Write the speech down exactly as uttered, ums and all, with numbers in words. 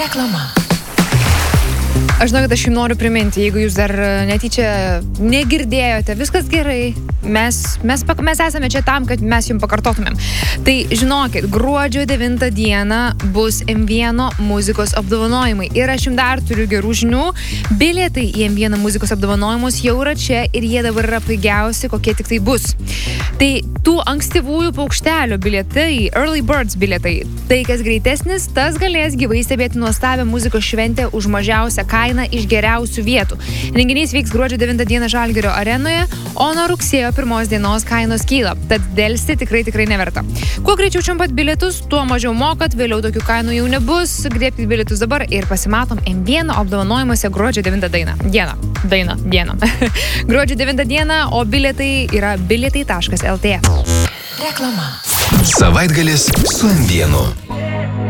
Reklama. Aš žinau, kad aš jums noriu priminti, jeigu jūs dar netyčia negirdėjote, viskas gerai, mes, mes, mes esame čia tam, kad mes jums pakartotumėm. Tai žinokit, gruodžio devintą dieną bus M vienas muzikos apdovanojimai ir aš jums dar turiu gerų žinių. Bilietai į M vienas muzikos apdovanojimus jau yra čia ir jie dabar yra pigiausi, kokie tik tai bus. Tai tų ankstyvųjų paukštelių bilietai, Early Birds bilietai, tai kas greitesnis, tas galės gyvai stebėti nuostabią muzikos šventę už mažiausią kainą iš geriausių vietų. Renginys vyks gruodžio devintą dieną Žalgirio arenoje, o nuo rugsėjo pirmos dienos kainos kyla. Tad delsti tikrai tikrai neverta. Kuo greičiau čiumpat bilietus, tuo mažiau mokat, vėliau tokių kainų jau nebus. Griebkit bilietus dabar ir pasimatom M vienas apdovanojimuose gruodžio devintą dieną. Dieną. Dainą. Dieną. Gruodžio devintą dieną, o bilietai yra bilietai taškas L T. Reklama. Savaitgalis su M vienas.